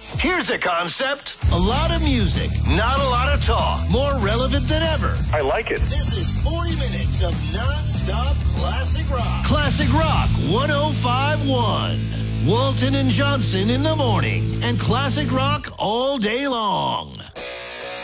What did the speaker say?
Here's a concept. A lot of music, not a lot of talk. More relevant than ever. I like it. This is 40 minutes of non-stop classic rock. Classic Rock 105.1. Walton and Johnson in the morning. And classic rock all day long.